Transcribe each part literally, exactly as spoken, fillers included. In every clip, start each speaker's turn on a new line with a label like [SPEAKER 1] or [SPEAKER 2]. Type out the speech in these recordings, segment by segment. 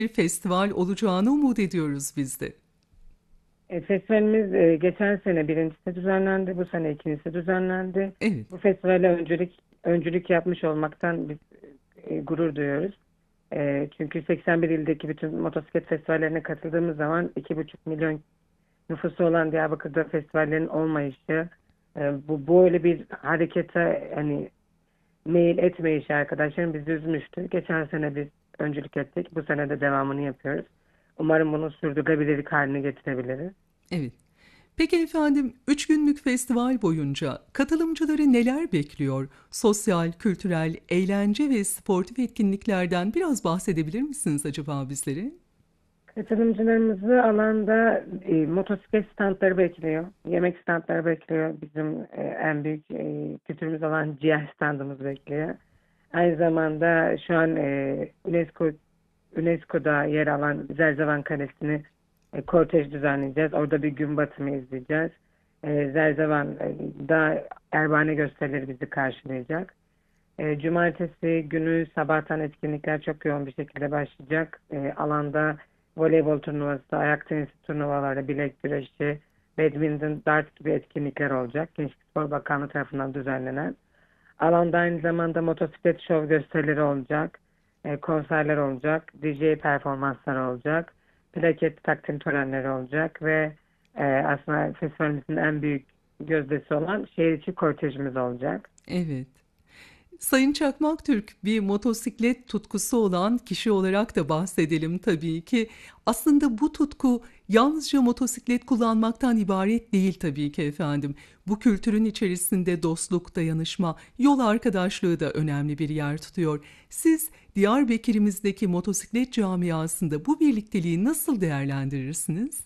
[SPEAKER 1] bir festival olacağını umut ediyoruz biz de.
[SPEAKER 2] E, festivalimiz e, geçen sene birincisi düzenlendi, bu sene ikincisi düzenlendi.
[SPEAKER 1] Evet,
[SPEAKER 2] Bu festivale öncülük öncülük yapmış olmaktan biz e, gurur duyuyoruz. E, çünkü seksen bir ildeki bütün motosiklet festivallerine katıldığımız zaman iki buçuk milyon nüfusu olan Diyarbakır'da festivallerin olmayışı, e, bu böyle bir harekete hani meyil etmeyişi arkadaşlarım bizi üzmüştü. Geçen sene biz öncülük ettik, bu sene de devamını yapıyoruz. Umarım bunu sürdürülebilirlik haline getirebiliriz.
[SPEAKER 1] evet. Peki efendim, üç günlük festival boyunca katılımcıları neler bekliyor? Sosyal, kültürel, eğlence ve sportif etkinliklerden biraz bahsedebilir misiniz acaba bizlere?
[SPEAKER 2] Katılımcılarımızı alanda e, motosiklet standları bekliyor. Yemek standları bekliyor. Bizim e, en büyük e, kültürümüz olan ciğer standımız bekliyor. Aynı zamanda şu an e, UNESCO UNESCO'da yer alan Zerzevan Kalesi'ni e, kortej düzenleyeceğiz. Orada bir gün batımı izleyeceğiz. E, Zerzevan'da Erbane gösterileri bizi karşılayacak. E, cumartesi günü sabahtan etkinlikler çok yoğun bir şekilde başlayacak. E, alanda voleybol turnuvası, ayak tenisi turnuvaları, bilek güreşi, badminton, dart gibi etkinlikler olacak. Gençlik Spor Bakanlığı tarafından düzenlenen. Alanda aynı zamanda motosiklet şov gösterileri olacak. E, konserler olacak. D J performanslar olacak. Plaket takdim törenleri olacak ve e, aslında festivalimizin en büyük gözdesi olan şehir içi kortejimiz olacak.
[SPEAKER 1] Evet. Sayın Çakmak Türk bir motosiklet tutkusu olan kişi olarak da bahsedelim tabii ki. Aslında bu tutku yalnızca motosiklet kullanmaktan ibaret değil tabii ki efendim. Bu kültürün içerisinde dostluk, dayanışma, yol arkadaşlığı da önemli bir yer tutuyor. Siz Diyarbakır'ımızdaki motosiklet camiasında bu birlikteliği nasıl değerlendirirsiniz?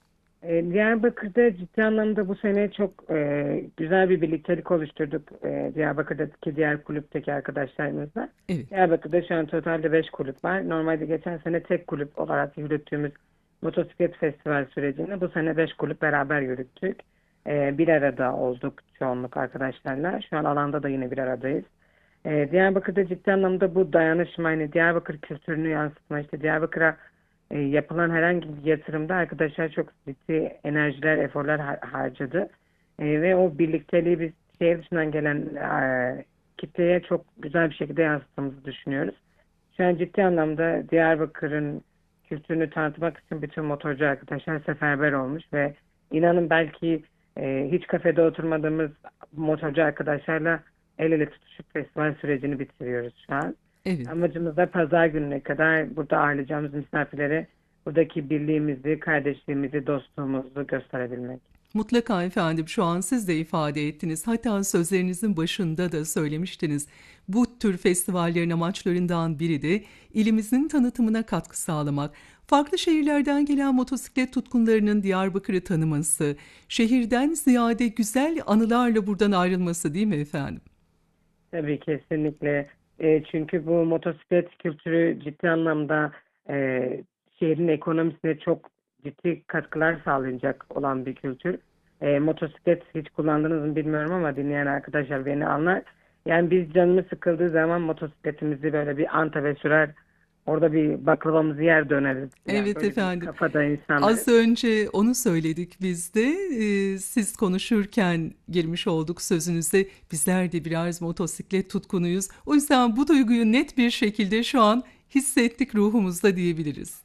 [SPEAKER 2] E, Diyarbakır'da ciddi anlamda bu sene çok e, güzel bir birliktelik oluşturduk e, Diyarbakır'daki diğer kulüpteki arkadaşlarımızla.
[SPEAKER 1] Evet,
[SPEAKER 2] Diyarbakır'da şu an totalde beş kulüp var. Normalde geçen sene tek kulüp olarak yürüttüğümüz motosiklet festival sürecinde bu sene beş kulüp beraber yürüttük. E, bir arada olduk çoğunluk arkadaşlarla. Şu an alanda da yine bir aradayız. E, Diyarbakır'da ciddi anlamda bu dayanışma, hani Diyarbakır kültürünü yansıtma, işte Diyarbakır'a e, yapılan herhangi bir yatırımda arkadaşlar çok ciddi enerjiler, eforlar har- harcadı. E, ve o birlikteliği biz şehir dışından gelen e, kitleye çok güzel bir şekilde yansıttığımızı düşünüyoruz. Şu an ciddi anlamda Diyarbakır'ın kültürünü tanıtmak için bütün motorcu arkadaşlar seferber olmuş ve inanın belki e, hiç kafede oturmadığımız motorcu arkadaşlarla el ele tutuşup festival sürecini bitiriyoruz şu an.
[SPEAKER 1] evet.
[SPEAKER 2] Amacımız da pazar gününe kadar burada ağırlayacağımız misafirlere buradaki birliğimizi, kardeşliğimizi, dostluğumuzu gösterebilmek.
[SPEAKER 1] Mutlaka efendim şu an siz de ifade ettiniz. Hatta sözlerinizin başında da söylemiştiniz. Bu tür festivallerin amaçlarından biri de ilimizin tanıtımına katkı sağlamak. Farklı şehirlerden gelen motosiklet tutkunlarının Diyarbakır'ı tanıması, şehirden ziyade güzel anılarla buradan ayrılması değil mi efendim?
[SPEAKER 2] Tabii kesinlikle. E, çünkü bu motosiklet kültürü ciddi anlamda e, şehrin ekonomisine çok ciddi katkılar sağlayacak olan bir kültür. E, motosiklet hiç kullandınız mı bilmiyorum ama dinleyen arkadaşlar beni anlar. Yani biz canımız sıkıldığı zaman motosikletimizi böyle bir Antep'e sürer, orada bir baklavamızı yer döneriz. Yani
[SPEAKER 1] Evet
[SPEAKER 2] böyle bir
[SPEAKER 1] efendim.
[SPEAKER 2] kafada insanlarız.
[SPEAKER 1] Az önce onu söyledik biz de. Ee, siz konuşurken girmiş olduk sözünüze. Bizler de biraz motosiklet tutkunuyuz. O yüzden bu duyguyu net bir şekilde şu an hissettik ruhumuzda diyebiliriz.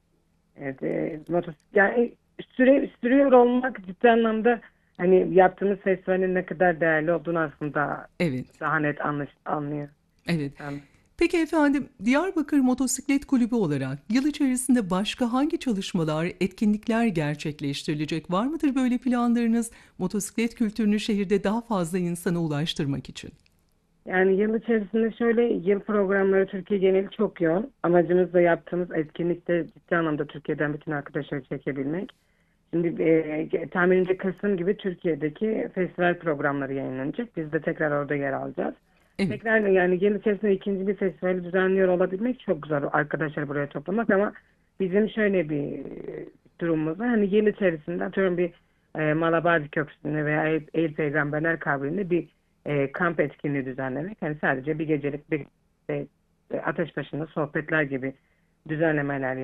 [SPEAKER 2] Evet, e, motosiklet yani süre, sürüyor olmak ciddi anlamda hani yaptığımız festivalin ne kadar değerli olduğunu aslında
[SPEAKER 1] Evet,
[SPEAKER 2] daha net anlaş, anlıyor
[SPEAKER 1] evet.
[SPEAKER 2] insan.
[SPEAKER 1] Peki efendim, Diyarbakır Motosiklet Kulübü olarak yıl içerisinde başka hangi çalışmalar, etkinlikler gerçekleştirilecek? Var mıdır böyle planlarınız motosiklet kültürünü şehirde daha fazla insana ulaştırmak için?
[SPEAKER 2] Yani yıl içerisinde şöyle yıl programları Türkiye geneli çok yoğun. Amacımız da yaptığımız etkinlikte ciddi anlamda Türkiye'den bütün arkadaşları çekebilmek. Şimdi e, tahminimce Kasım gibi Türkiye'deki festival programları yayınlanacak. Biz de tekrar orada yer alacağız.
[SPEAKER 1] Evet.
[SPEAKER 2] Tekrar yani yıl içerisinde ikinci bir festivali düzenliyor olabilmek çok zor. Arkadaşlar buraya toplamak ama bizim şöyle bir e, durumumuz var. Hani yıl içerisinde atıyorum bir e, Malabadi Köprüsü'nde veya Eyüp, Eyüp Peygamberler Kabri'nde bir e, kamp etkinliği düzenlemek. Hani sadece bir gecelik bir e, ateş başında sohbetler gibi düzenlemeler